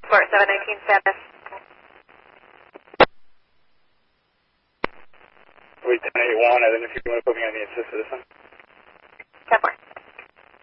Sport 719 status. Wait, 1081, and then if you want to put me on the assist citizen.